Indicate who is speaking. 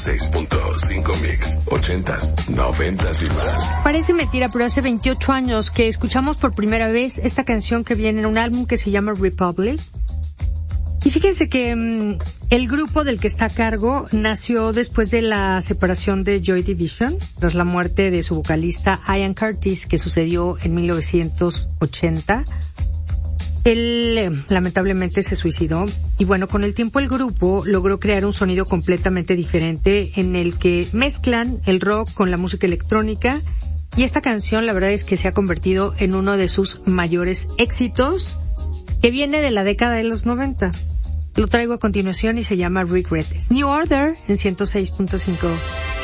Speaker 1: 6.5 Mix, 80s, 90s y más.
Speaker 2: Parece mentira, pero hace 28 años que escuchamos por primera vez esta canción que viene en un álbum que se llama Republic. Y fíjense que el grupo del que está a cargo nació después de la separación de Joy Division, tras la muerte de su vocalista Ian Curtis, que sucedió en 1980. Él lamentablemente se suicidó y bueno, con el tiempo el grupo logró crear un sonido completamente diferente en el que mezclan el rock con la música electrónica, y esta canción la verdad es que se ha convertido en uno de sus mayores éxitos, que viene de la década de los 90. Lo traigo a continuación y se llama Regret. New Order en 106.5.